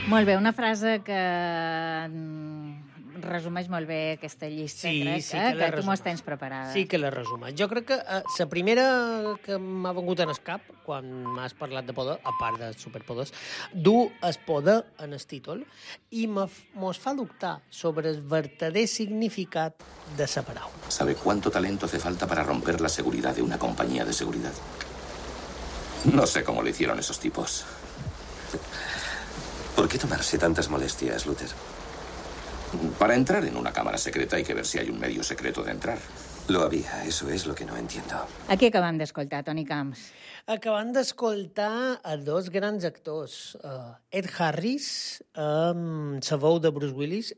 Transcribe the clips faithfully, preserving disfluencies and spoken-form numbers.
Molt bé, una frase que resumeix molt bé aquesta llista, Sí, crec, sí eh? que la que tu resuma. mos tens preparada. Sí que la resuma. Jo crec que eh, la primera que m'ha vengut en el cap, quan m'has parlat de poder, a part de superpoders, du el poder en el títol i me f- mos fa dubtar sobre el verdader significat de la paraula. ¿Sabe cuánto talento hace falta para romper la seguridad de una compañía de seguridad? No sé cómo lo hicieron esos tipos. ¿Por qué tomarse tantas molestias, Luther? Para entrar en una cámara secreta hay que ver si hay un medio secreto de entrar. Lo había, eso es lo que no entiendo. Aquí acabem d'escoltar, Toni Camps. Acabant d'escoltar a dos grans actors, uh, Ed Harris, amb la veu de Bruce Willis,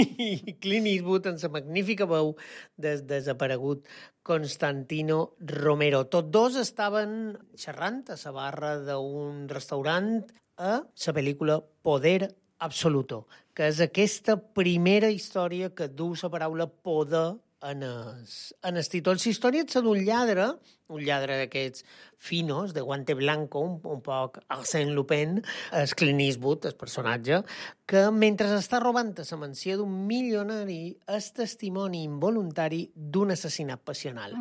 i Clint Eastwood amb la magnífica veu del desaparegut Constantino Romero. Tots dos estaven xerrant a la barra d'un restaurant a la pel·lícula Poder Absoluto, que és aquesta primera història que du la paraula poder en el, en el títol. La història és d'un lladre, un lladre d'aquests finos, de guante blanco, un, un poc Arsène Lupin, el Clint Eastwood, el personatge, que mentre està robant a la mansió d'un milionari és testimoni involuntari d'un assassinat passional.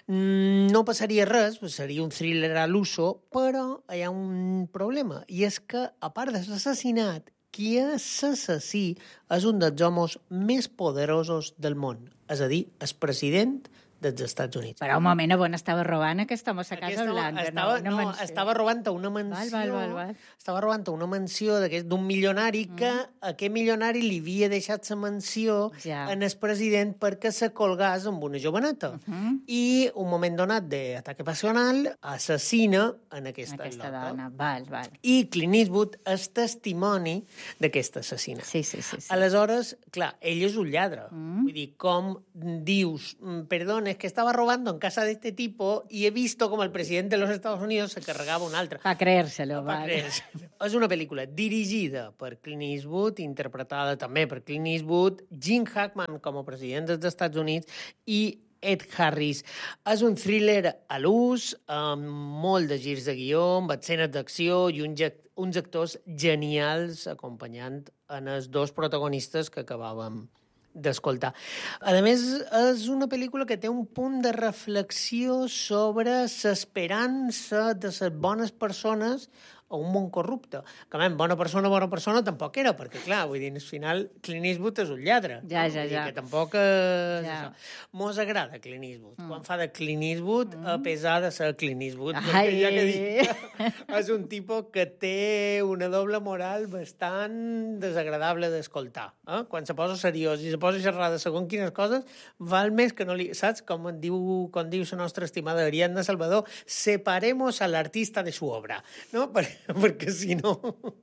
Mm. No passaria res, seria un thriller a l'uso, però hi ha un problema, i és que, a part de l'assassinat, qui és l'assassí és un dels homes més poderosos del món, és a dir, el president dels Estats Units. Però un moment, on estava robant aquesta home a Casa Aquesta Blanca? estava, no, no, una mansió. estava robant a una mansió... Val, val, val, val. Estava robant a una mansió d'aquest- d'un milionari mm. que aquest milionari li havia deixat la mansió Ja. en el president perquè se colgàs amb una joveneta. Uh -huh. I un moment donat d'ataque passional assassina en aquesta, Aquesta lota. dona, val, val. I Clint Eastwood és testimoni d'aquest assassinat. Sí, sí, sí. sí. Aleshores, clar, ell és un lladre. Mm. Vull dir, com dius, "Mm, perdón, es que estaba robando en casa de este tipo y he visto como el presidente de los Estados Unidos se carregava un altre. Pa creérselo, Va val. creer. És una pel·lícula dirigida per Clint Eastwood, interpretada també per Clint Eastwood, Gene Hackman com a president dels Estats Units i Ed Harris. És un thriller a l'ús, amb molt de girs de guió, amb escenes d'acció i un, uns actors genials acompanyant en els dos protagonistes que acabàvem d'escoltar. A més, és una pel·lícula que té un punt de reflexió sobre l'esperança de les bones persones a un món corrupte. Que, a bona persona, bona persona tampoc era, perquè, clar, vull dir, al final Clint Eastwood és un lladre. Ja, no? ja, Vull dir ja. Que tampoc és Ja. això. Mos agrada Clint Eastwood. Mm. Quan fa de Clint Eastwood, mm. a pesar de ser Clint Eastwood. Ai. Perquè ja que dic, és un tipus que té una doble moral bastant desagradable d'escoltar. Eh? Quan se posa seriós i se posa a xerrar de segons quines coses, val més que no li... Saps? Com en diu, com diu la nostra estimada Ariadna Salvador, separemos al artista de su obra. No? Per, perquè si no...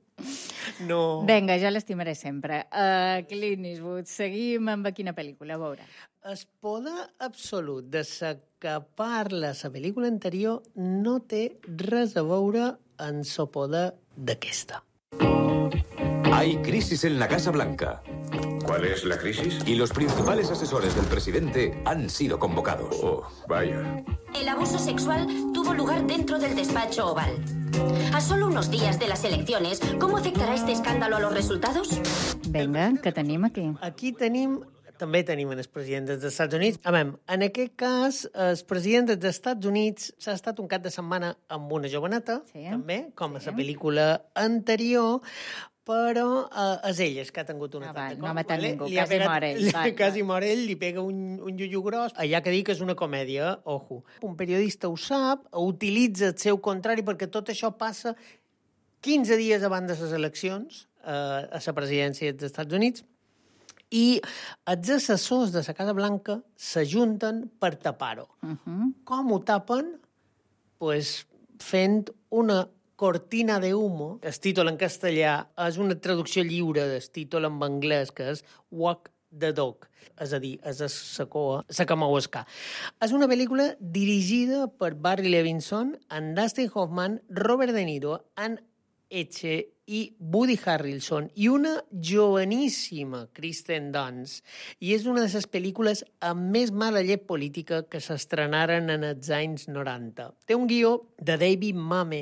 no... Vinga, jo l'estimaré sempre. Uh, Clint Eastwood, seguim amb quina pel·lícula, a veure. El poder absolut de la que parla la pel·lícula anterior no té res a veure amb el poder d'aquesta. Hay crisis en la Casa Blanca ¿Cuál es la crisis? y los principales asesores del presidente han sido convocados. Oh, vaya. El abuso sexual tuvo lugar dentro del despacho oval. A solo unos días de las elecciones, ¿cómo afectará este escándalo a los resultados? Vinga, què tenim aquí? Aquí tenim, també tenim el president dels Estats Units. A veure, en aquest cas, el president dels Estats Units s'ha estat un cap de setmana amb una joveneta, Sí. també, com a Sí. la pel·lícula anterior, però eh, és ell que ha tingut un Ah, atac val, de no cor. ha matat vale? ningú, Li ha quasi mor ell, li- val, quasi val. mor ell, li pega un, un llullo gros. Allà que dic que és una comèdia, ojo. Un periodista ho sap, utilitza el seu contrari, perquè tot això passa quinze dies abans de les eleccions eh, a la presidència dels Estats Units, i els assessors de la Casa Blanca s'ajunten per tapar-ho. Uh -huh. Com ho tapen? Pues fent una cortina de humo. El títol en castellà és una traducció lliure del títol en anglès, que és Walk the Dog, és a dir, és la coa, la que mou el ca. És una pel·lícula dirigida per Barry Levinson, en Dustin Hoffman, Robert De Niro, en Etche i Woody Harrelson i una joveníssima Kristen Dunst. I és una de les pel·lícules amb més mala llet política que s'estrenaren en els anys noranta. Té un guió de David Mamet,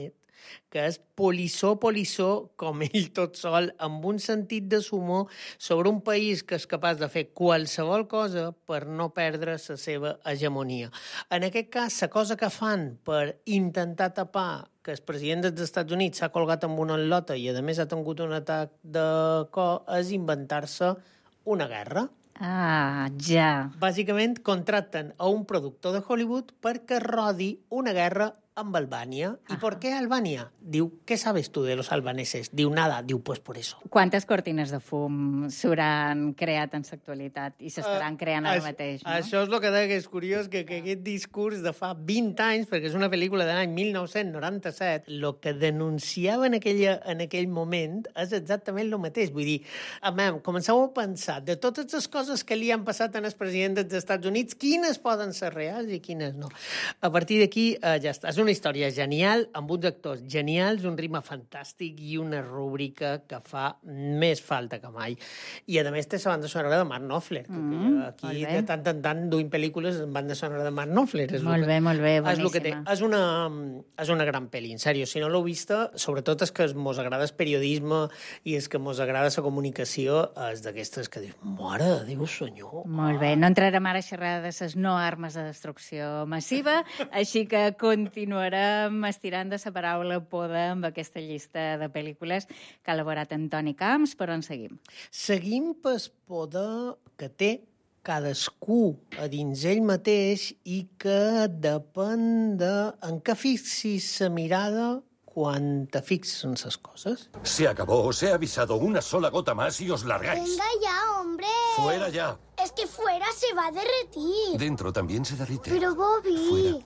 que és polissó, polissó, com ell tot sol, amb un sentit de sumor sobre un país que és capaç de fer qualsevol cosa per no perdre la seva hegemonia. En aquest cas, la cosa que fan per intentar tapar que el president dels Estats Units s'ha colgat amb una al·lota i, a més, ha tingut un atac de cor, és inventar-se una guerra. Ah, ja. Bàsicament, contracten a un productor de Hollywood perquè rodi una guerra amb Albània. I per què Albània? Diu, què sabes tu de los albaneses? Diu, nada. Diu, pues por eso. Quantes cortines de fum s'hauran creat en l'actualitat i s'estaran creant ara Uh, mateix, no? Això és el que deia que és curiós, que, que aquest discurs de fa vint anys, perquè és una pel·lícula de l'any mil nou-cents noranta-set, el que denunciava en, aquella, en aquell moment és exactament el mateix. Vull dir, amem, comenceu a pensar de totes les coses que li han passat al president dels Estats Units, quines poden ser reals i quines no. A partir d'aquí, uh, ja està. És una història genial, amb uns actors genials, un ritme fantàstic i una rúbrica que fa més falta que mai. I, a més, té la banda sonora de Mark Knopfler. Mm, aquí, de tant en tant, duim pel·lícules amb banda sonora de Mark Knopfler. És Molt que, bé, molt bé, és el que té. boníssima. És una, és una gran pel·li, en sèrio. Si no l'heu vista, sobretot és que mos agrada el periodisme i és que mos agrada la comunicació, és d'aquestes que dius, mare de Déu, senyor. Molt bé, no entrarem ara a xerrar de les no armes de destrucció massiva, així que continuarem estirant de la paraula poda amb aquesta llista de pel·lícules que ha elaborat Antoni Camps, per on seguim? Seguim pel poder que té cadascú a dins ell mateix i que depèn de en què fixis la mirada quan te fixes en les coses. Se acabó, os he avisado una sola gota más y os largáis. Venga ya, hombre. Fuera ya. Es que fuera se va a derretir. Dentro también se derrite. Pero Bobby... Fuera.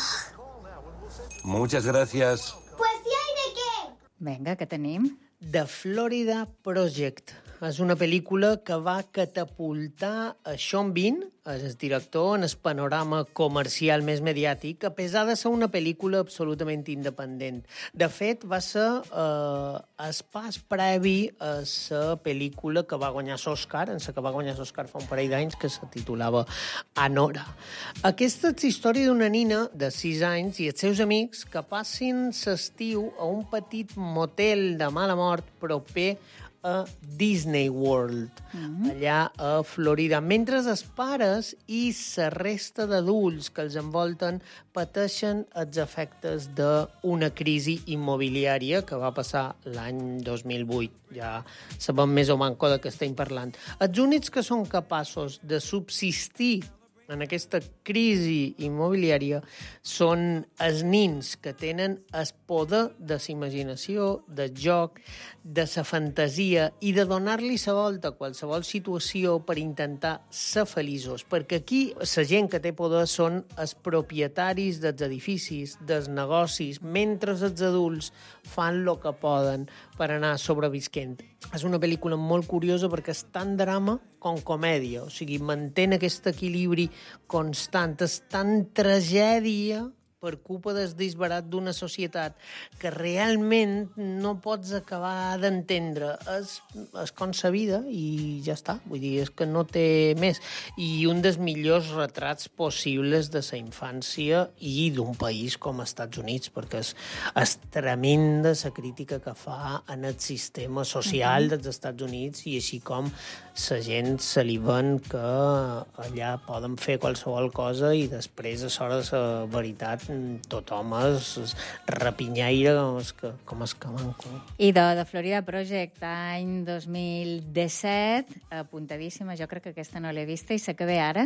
Muchas gracias. Pues sí hay de qué. Vinga, què tenim? The Florida Project. És una pel·lícula que va catapultar a Sean Bean, el director, en el panorama comercial més mediàtic, a pesar de ser una pel·lícula absolutament independent. De fet, va ser eh, el pas previ a la pel·lícula que va guanyar l'Oscar, en la que va guanyar l'Oscar fa un parell d'anys, que se titulava Anora. Aquesta és la història d'una nina de sis anys i els seus amics que passin l'estiu a un petit motel de mala mort proper a Disney World, mm-hmm. allà a Florida, mentre els pares i la resta d'adults que els envolten pateixen els efectes d'una crisi immobiliària que va passar l'any dos mil vuit. Ja sabem més o manco de què estem parlant. Els únics que són capaços de subsistir en aquesta crisi immobiliària són els nins que tenen el poder de la imaginació, del joc, de la fantasia i de donar-li la volta a qualsevol situació per intentar ser feliços. Perquè aquí la gent que té poder són els propietaris dels edificis, dels negocis, mentre els adults fan el que poden per anar sobrevisquent. És una pel·lícula molt curiosa perquè és tant drama com comèdia, o sigui, mantén aquest equilibri constant, és tan tragèdia per culpa del disbarat d'una societat que realment no pots acabar d'entendre. És, és concebida i ja està. Vull dir, és que no té més. I un dels millors retrats possibles de la infància i d'un país com els Estats Units, perquè és, és tremenda la crítica que fa en el sistema social mm-hmm. dels Estats Units i així com la gent se li ven que allà poden fer qualsevol cosa i després, a l'hora de la veritat, tothom és rapinyaire com és que, com és que manco. I de, de Florida Project, any dos mil disset, apuntadíssima, jo crec que aquesta no l'he vista, i la que ve ara?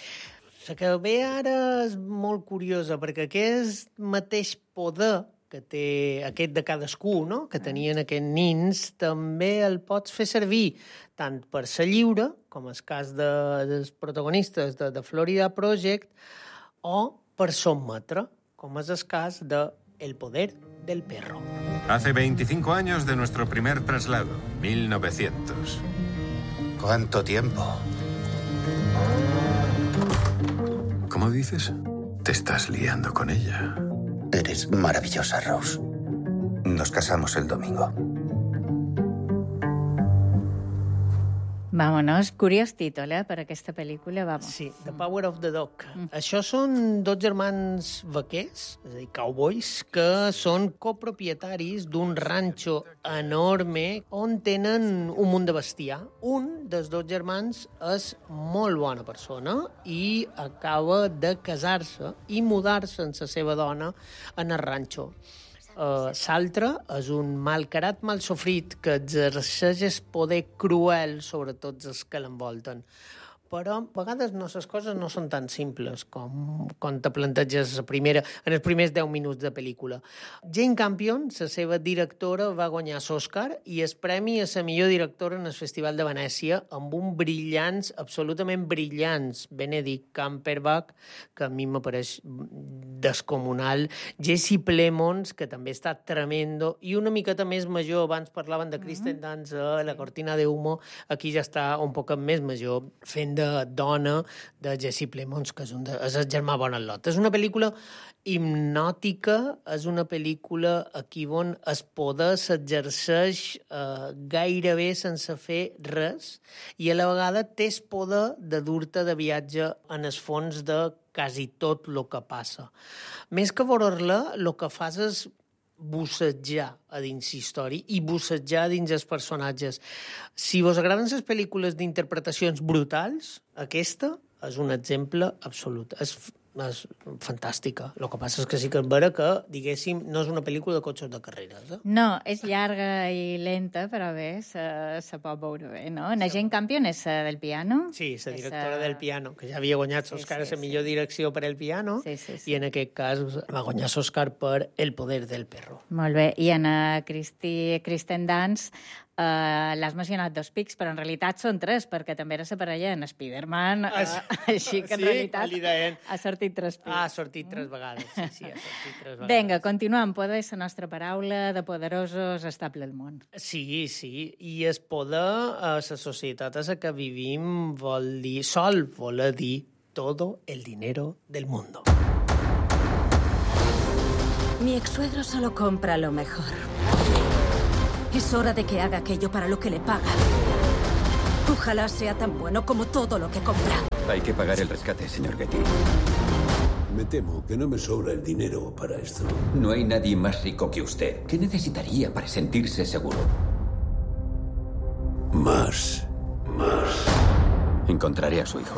La que ve ara és molt curiosa, perquè aquest mateix poder que té aquest de cadascú, no? Que tenien aquests nins, també el pots fer servir tant per ser lliure, com el cas de, dels protagonistes de, de Florida Project, o per sotmetre, como es el caso de El poder del perro. Hace veinticinco años de nuestro primer traslado, mil novecientos. ¿Cuánto tiempo? ¿Cómo dices? Te estás liando con ella. Eres maravillosa, Rose. Nos casamos el domingo. Vámonos. Curiós títol, eh, per aquesta pel·lícula, vamos. Sí, The Power of the Dog. Mm. Això són dos germans vaquers, és a dir, cowboys, que són copropietaris d'un ranxo enorme on tenen un munt de bestiar. Un dels dos germans és molt bona persona i acaba de casar-se i mudar-se amb la seva dona en el ranxo. Uh, L'altre és un malcarat malsofrit que exerceix el poder cruel sobre tots els que l'envolten. Però a vegades no, les coses no són tan simples com quan te planteges la primera, en els primers deu minuts de pel·lícula. Jane Campion, la seva directora, va guanyar l'Oscar i el premi a la millor directora en el Festival de Venècia amb un brillants, absolutament brillants, Benedict Cumberbatch, que a mi m'apareix descomunal, Jesse Plemons, que també està tremendo, i una miqueta més major, abans parlaven de Kristen Dunst a La cortina de humo, aquí ja està un poc més major, fent de dona de Jesse Plemons, que és, un de, és el germà Bonalot. És una pel·lícula hipnòtica, és una pel·lícula aquí on el poder s'exerceix eh, gairebé sense fer res i a la vegada tens poder de dur-te de viatge en el fons de quasi tot el que passa. Més que veure-la, el que fas és bussejar a dins la història i bussejar dins els personatges. Si vos agraden les pel·lícules d'interpretacions brutals, aquesta és un exemple absolut. És, és fantàstica. El que passa és que sí que és vera que, diguéssim, no és una pel·lícula de cotxes de carreres. Eh? No, és llarga i lenta, però bé, se, se pot veure bé, no? La Jane Campion és del piano? Sí, la directora del piano, que ja havia guanyat l'Oscar a la millor direcció per el piano, sí, sí, sí. I en aquest cas va guanyar l'Oscar per El poder del perro. Molt bé, i en Christi, Kristen Dunst Uh, l'has mencionat dos pics, però en realitat són tres, perquè també era la parella en Spider-Man, uh, així que en sí, realitat ha sortit tres pics. Ha sortit tres vegades, sí, sí, ha sortit tres vegades. Vinga, continuem. Poder és la nostra paraula, de poderosos, estable el món. Sí, sí, i el poder a la societat a la que vivim vol dir, sol voler dir todo el dinero del mundo. Mi ex-suegro solo compra lo mejor. Es hora de que haga aquello para lo que le paga. Ojalá sea tan bueno como todo lo que compra. Hay que pagar el rescate, señor Getty. Me temo que no me sobra el dinero para esto. No hay nadie más rico que usted. ¿Qué necesitaría para sentirse seguro? Más. Más. Encontraré a su hijo.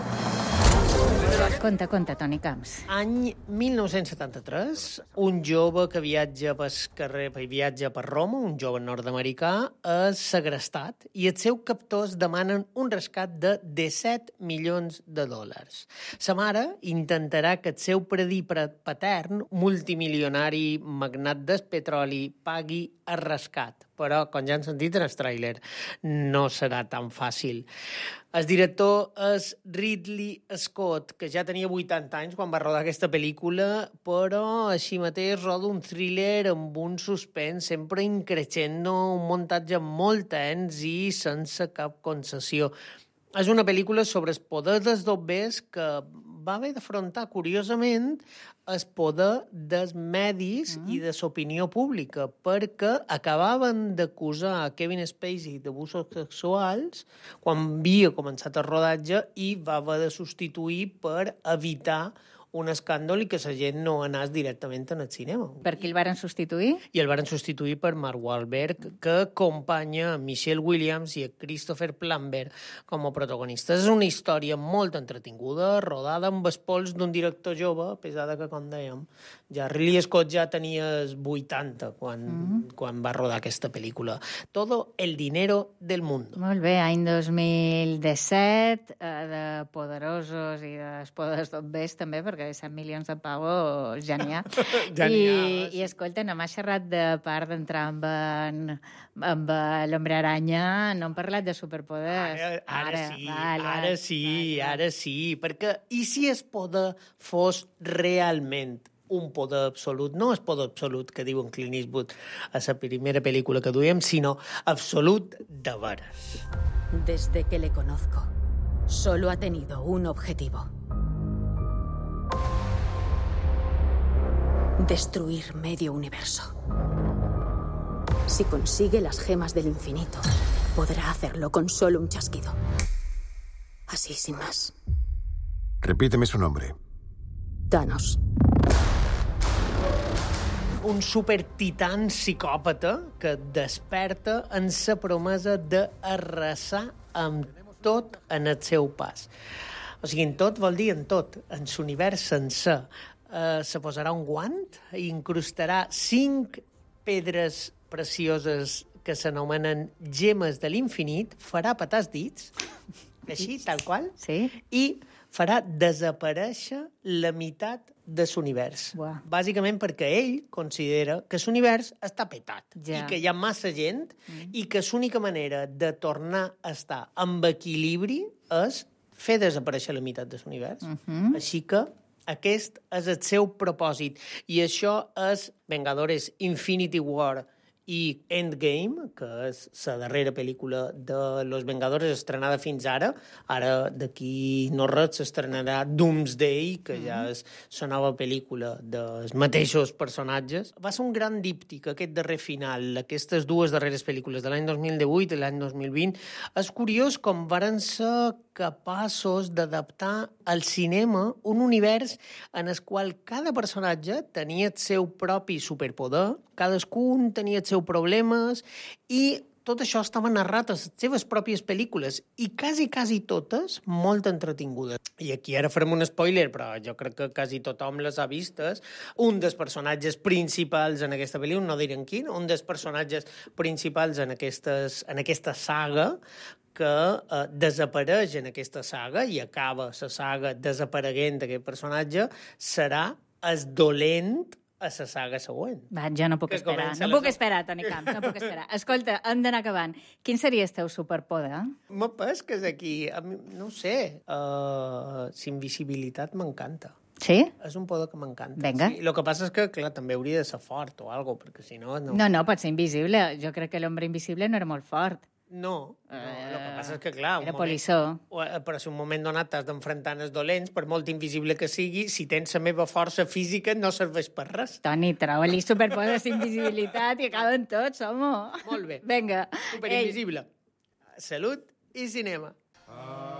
Conta, conta, Toni Camps. Any mil nou-cents setanta-tres, un jove que viatja pel carrer, viatja per Roma, un jove nord-americà, és segrestat i els seus captors demanen un rescat de disset milions de dòlars. Sa mare intentarà que el seu predí patern, multimilionari magnat del petroli, pagui el rescat. Però, com ja han sentit en el tràiler, no serà tan fàcil. El director és Ridley Scott, que ja tenia vuitanta anys quan va rodar aquesta pel·lícula, però així mateix roda un thriller amb un suspens sempre increixendo, un muntatge molt tens i sense cap concessió. És una pel·lícula sobre el poder dels dobbers que va haver d'afrontar, curiosament, el poder dels medis mm. i de l'opinió pública, perquè acabaven d'acusar a Kevin Spacey d'abusos sexuals quan havia començat el rodatge i va haver de substituir per evitar un escàndol i que la gent no anés directament en el cinema. Per qui el varen substituir? I el varen substituir per Mark Wahlberg, que acompanya a Michelle Williams i a Christopher Plummer com a protagonistes. És una història molt entretinguda, rodada amb els pols d'un director jove, a pesar de que, com dèiem, ja Ridley Scott ja tenia vuitanta quan, mm-hmm. quan va rodar aquesta pel·lícula. Todo el dinero del mundo. Molt bé, any dos mil disset, eh, de poderosos i dels poders dobbers també, perquè set milions de pavo ja n'hi ha. ja n'hi ha. I, i escolta, no m'ha xerrat de part d'entrar amb, en, amb l'Hombre Aranya, no hem parlat de superpoders. Ara, ara, ara sí, vale, ara sí, vale. ara sí, perquè i si el poder fos realment un poder absolut, no és poder absolut que diuen Clint Eastwood a la primera pel·lícula que duiem, sinó absolut de veres. Desde que le conozco, solo ha tenido un objetivo. Destruir medio universo. Si consigue las gemas del infinito, podrá hacerlo con solo un chasquido. Así, sin más. Repíteme su nombre. Thanos. Un supertitan psicòpata que desperta en la promesa d'arrasar amb tot en el seu pas. O sigui, en tot vol dir en tot, en l'univers sencer. Eh, se posarà un guant i incrustarà cinc pedres precioses que s'anomenen gemes de l'infinit, farà petar els dits, així, tal qual, sí. i farà desaparèixer la meitat de l'univers. Bàsicament perquè ell considera que l'univers està petat ja. i que hi ha massa gent mm. i que l'única manera de tornar a estar amb equilibri és fer desaparèixer la meitat de l'univers. Mm-hmm. Així que aquest és el seu propòsit. I això és Vengadores Infinity War i Endgame, que és la darrera pel·lícula de Los Vengadores estrenada fins ara. Ara, d'aquí no res, s'estrenarà Doomsday, que ja és la nova pel·lícula dels mateixos personatges. Va ser un gran díptic, aquest darrer final, aquestes dues darreres pel·lícules de l'any dos mil divuit i l'any dos mil vint. És curiós com varen ser capaços d'adaptar al cinema un univers en el qual cada personatge tenia el seu propi superpoder, cadascun tenia els seus problemes i tot això estava narrat a les seves pròpies pel·lícules i quasi, quasi totes molt entretingudes. I aquí ara farem un spoiler, però jo crec que quasi tothom les ha vistes. Un dels personatges principals en aquesta pel·lícula, no direm quin, un dels personatges principals en, aquestes, en aquesta saga que eh, desapareix en aquesta saga i acaba la saga desapareguent d'aquest personatge, serà el dolent a la saga següent. Va, jo no puc que esperar. No les... puc esperar, Toni Camps, no puc esperar. Escolta, hem d'anar acabant. Quin seria el teu superpoder? Me pesques aquí. A mi, no ho sé. Uh, L'invisibilitat m'encanta. Sí? És un poder que m'encanta. Vinga. Sí. El que passa és que, clar, també hauria de ser fort o alguna cosa, perquè si no... No, no, no pot ser invisible. Jo crec que l'home invisible no era molt fort. No, no, el que passa és que, clar... Era polissó. Però si un moment donat t'has d'enfrontar els dolents, per molt invisible que sigui, si tens la meva força física, no serveix per res. Toni, troba-li superpoders d'invisibilitat i acaben tots, home. Molt bé. Vinga. Superinvisible. Salut i cinema. Ah.